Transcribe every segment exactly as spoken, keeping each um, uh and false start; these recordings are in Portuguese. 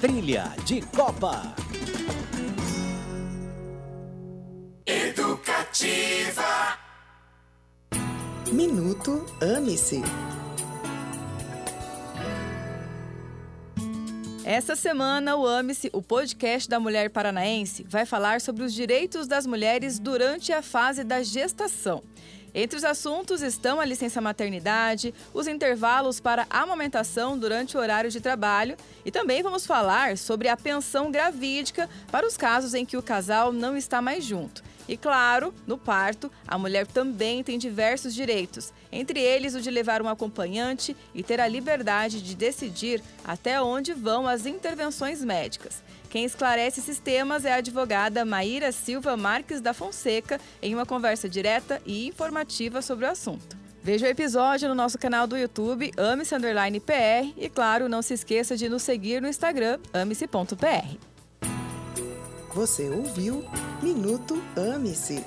Trilha de Copa. Educativa. Minuto Ame-se. Essa semana, o Ame-se, o podcast da mulher paranaense, vai falar sobre os direitos das mulheres durante a fase da gestação. Entre os assuntos estão a licença maternidade, os intervalos para amamentação durante o horário de trabalho e também vamos falar sobre a pensão gravídica para os casos em que o casal não está mais junto. E claro, no parto, a mulher também tem diversos direitos, entre eles o de levar um acompanhante e ter a liberdade de decidir até onde vão as intervenções médicas. Quem esclarece esses temas é a advogada Maíra Silva Marques da Fonseca em uma conversa direta e informativa sobre o assunto. Veja o episódio no nosso canal do YouTube, Ame-se Underline P R, e claro, não se esqueça de nos seguir no Instagram, ame-se ponto p r. Você ouviu Minuto Ame-se.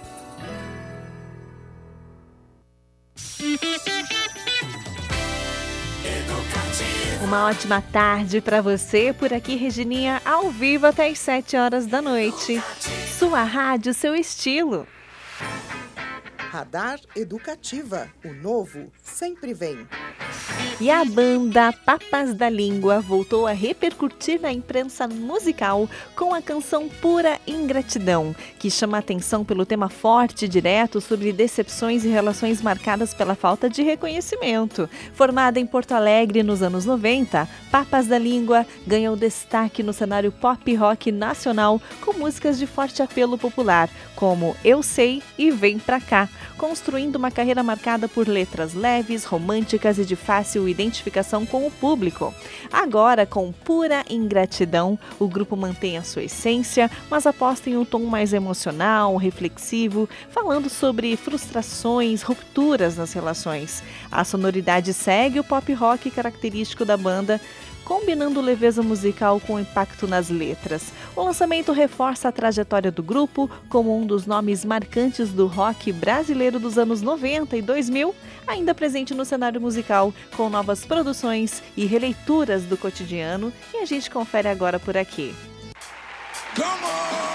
Uma ótima tarde para você, por aqui Regininha, ao vivo até às sete horas da noite. Sua rádio, seu estilo. Radar Educativa, o novo sempre vem. E a banda Papas da Língua voltou a repercutir na imprensa musical com a canção Pura Ingratidão, que chama a atenção pelo tema forte e direto sobre decepções e relações marcadas pela falta de reconhecimento. Formada em Porto Alegre nos anos noventa, Papas da Língua ganhou destaque no cenário pop rock nacional com músicas de forte apelo popular, como Eu Sei e Vem Pra Cá, construindo uma carreira marcada por letras leves, românticas e de fácil identificação com o público. Agora, com Pura Ingratidão, o grupo mantém a sua essência, mas aposta em um tom mais emocional, reflexivo, falando sobre frustrações, rupturas nas relações. A sonoridade segue o pop rock característico da banda, combinando leveza musical com impacto nas letras. O lançamento reforça a trajetória do grupo como um dos nomes marcantes do rock brasileiro dos anos noventa e dois mil, ainda presente no cenário musical, com novas produções e releituras do cotidiano, e a gente confere agora por aqui. Come on!